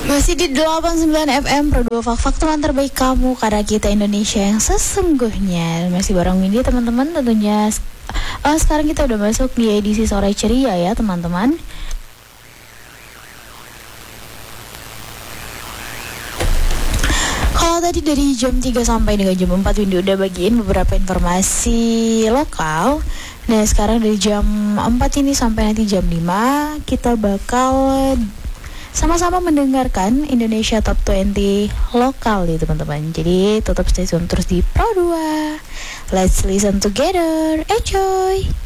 Masih di 89 FM Pro 2 Fak teman terbaik kamu, karena kita Indonesia yang sesungguhnya. Masih bareng Windy teman-teman tentunya. Sekarang kita udah masuk di edisi sore ceria ya teman-teman. Kalau tadi dari jam 3 sampai dengan jam 4 Windy udah bagiin beberapa informasi lokal. Nah sekarang dari jam 4 ini sampai nanti jam 5 kita bakal sama-sama mendengarkan Indonesia Top 20 lokal nih teman-teman. Jadi tetap stay tune terus di Pro 2. Let's listen together. Enjoy.